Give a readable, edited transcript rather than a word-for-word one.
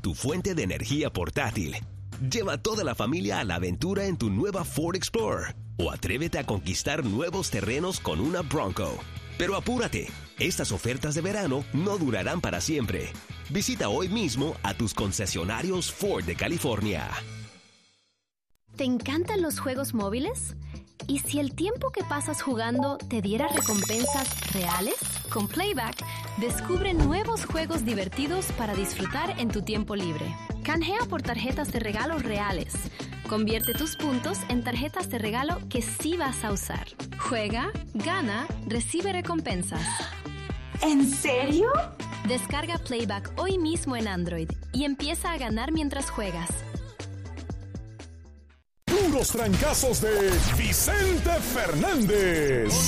tu fuente de energía portátil. Lleva a toda la familia a la aventura en tu nueva Ford Explorer o atrévete a conquistar nuevos terrenos con una Bronco. Pero apúrate, estas ofertas de verano no durarán para siempre. Visita hoy mismo a tus concesionarios Ford de California. ¿Te encantan los juegos móviles? ¿Y si el tiempo que pasas jugando te diera recompensas reales? Con Playback, descubre nuevos juegos divertidos para disfrutar en tu tiempo libre. Canjea por tarjetas de regalo reales. Convierte tus puntos en tarjetas de regalo que sí vas a usar. Juega, gana, recibe recompensas. ¿En serio? Descarga Playback hoy mismo en Android y empieza a ganar mientras juegas. Puros trancazos de Vicente Fernández.